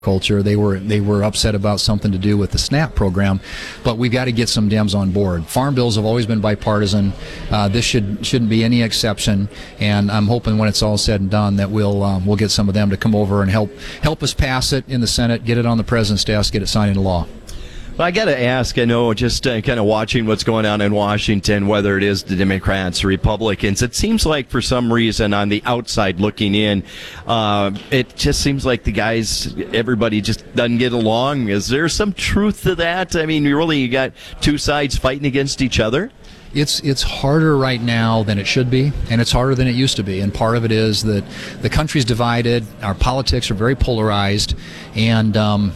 culture. They were upset about something to do with the SNAP program, but we've got to get some Dems on board. Farm bills have always been bipartisan. This shouldn't be any exception, and I'm hoping when it's all said and done that we'll get some of them to come over and help us pass it in the Senate, get it on the president's desk, get it signed into law. Well, I got to ask, I know, just kind of watching what's going on in Washington, whether it is the Democrats or Republicans, it seems like for some reason on the outside looking in, it just seems like everybody just doesn't get along. Is there some truth to that? I mean, you got two sides fighting against each other? It's harder right now than it should be, and it's harder than it used to be. And part of it is that the country's divided, our politics are very polarized, and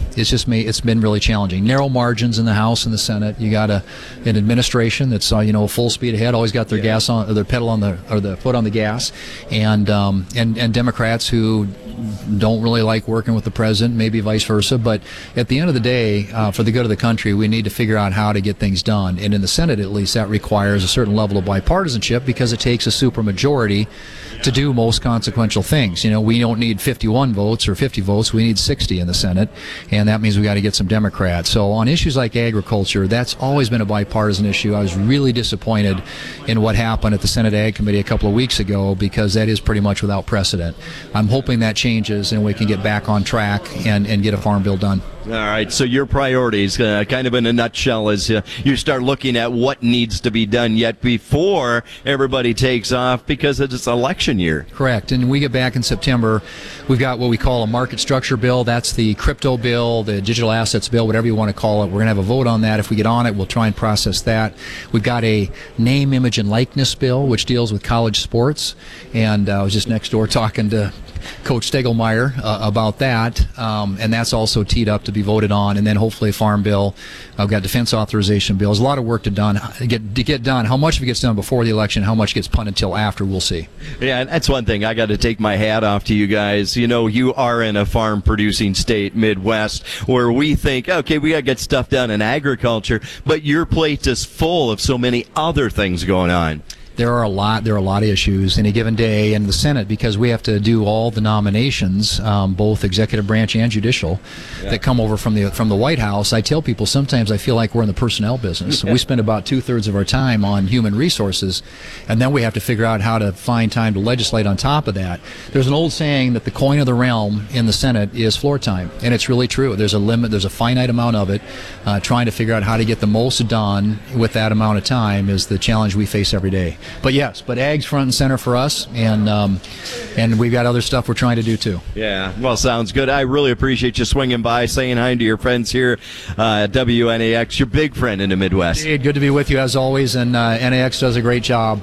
it's been really challenging. Narrow margins in the House and the Senate. You got an administration that's full speed ahead, always got their gas on, or their pedal on the foot on the gas, and Democrats who don't really like working with the president, maybe vice versa. But at the end of the day, for the good of the country, we need to figure out how to get things done. And in the Senate, at least, that requires a certain level of bipartisanship because it takes a supermajority to do most consequential things. We don't need 51 votes or 50 votes. We need 60 in the Senate, and that means we got to get some Democrats. So on issues like agriculture, that's always been a bipartisan issue. I was really disappointed in what happened at the Senate Ag Committee a couple of weeks ago because that is pretty much without precedent. I'm hoping that changes and we can get back on track and get a farm bill done. All right, so your priorities, kind of in a nutshell, is you start looking at what needs to be done yet before everybody takes off because it's election year. Correct, and we get back in September, we've got what we call a market structure bill. That's the crypto bill, the digital assets bill, whatever you want to call it. We're going to have a vote on that. If we get on it, we'll try and process that. We've got a name, image, and likeness bill, which deals with college sports, and I was just next door talking to Coach Stegelmeyer about that, and that's also teed up to be voted on, and then hopefully a farm bill. I've got defense authorization bills. A lot of work to get done. How much of it gets done before the election, how much gets punted until after, we'll see. Yeah, that's one thing. I got to take my hat off to you guys. You are in a farm-producing state, Midwest, where we think, okay, we got to get stuff done in agriculture, but your plate is full of so many other things going on. There are a lot of issues in a given day in the Senate because we have to do all the nominations, both executive branch and judicial, that come over from the White House. I tell people sometimes I feel like we're in the personnel business. We spend about 2/3 of our time on human resources, and then we have to figure out how to find time to legislate on top of that. There's an old saying that the coin of the realm in the Senate is floor time, and it's really true. There's a limit. There's a finite amount of it. Trying to figure out how to get the most done with that amount of time is the challenge we face every day. But ag's front and center for us, and we've got other stuff we're trying to do too. Yeah, well, sounds good. I really appreciate you swinging by, saying hi to your friends here at WNAX, your big friend in the Midwest. Hey, good to be with you as always, and NAX does a great job.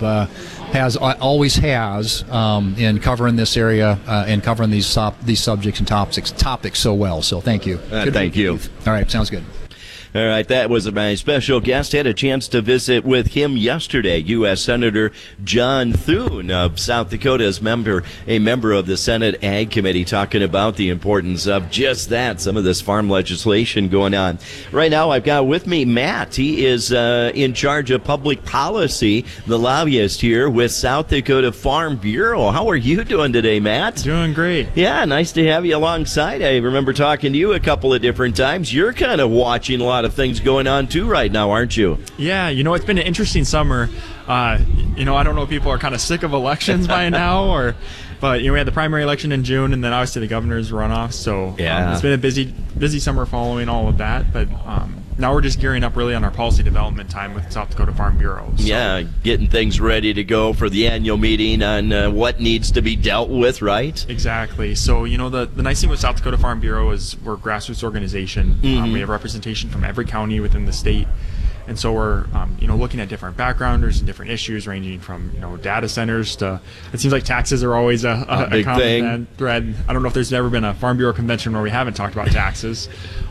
Always has in covering this area and covering these subjects and topics so well. So thank you. Thank you. All right, sounds good. All right, that was my special guest. Had a chance to visit with him yesterday. U.S. Senator John Thune of South Dakota is a member of the Senate Ag Committee, talking about the importance of just that, some of this farm legislation going on. Right now, I've got with me Matt. He is in charge of public policy, the lobbyist here with South Dakota Farm Bureau. How are you doing today, Matt? Doing great. Yeah, nice to have you alongside. I remember talking to you a couple of different times. You're kind of watching a lot of things going on too right now, aren't you? Yeah, it's been an interesting summer. I don't know if people are kind of sick of elections by now, but we had the primary election in June, and then obviously the governor's runoff. So it's been a busy summer following all of that. But now we're just gearing up really on our policy development time with South Dakota Farm Bureau. So. Yeah, getting things ready to go for the annual meeting on what needs to be dealt with, right? Exactly. So, the nice thing with South Dakota Farm Bureau is we're a grassroots organization. We have representation from every county within the state. And so we're, looking at different backgrounders and different issues ranging from, data centers to, it seems like taxes are always a big common thing. Thread. I don't know if there's ever been a Farm Bureau convention where we haven't talked about taxes.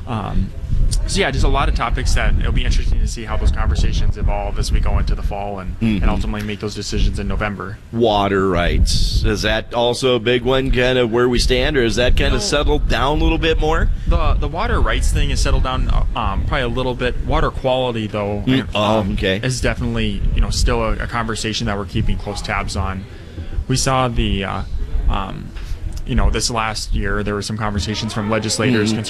So yeah, just a lot of topics that it'll be interesting to see how those conversations evolve as we go into the fall and ultimately make those decisions in November. Water rights. Is that also a big one, kind of where we stand, or is that kind of settled down a little bit more? The water rights thing is settled down probably a little bit. Water quality, though, is definitely still a conversation that we're keeping close tabs on. We saw the this last year there were some conversations from legislators